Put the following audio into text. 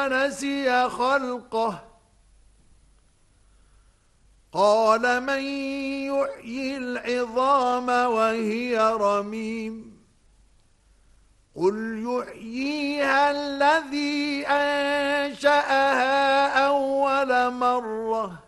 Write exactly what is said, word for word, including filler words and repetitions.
ونسي خلقه قال من يحيي العظام وهي رميم قل يحييها الذي أنشأها أول مرة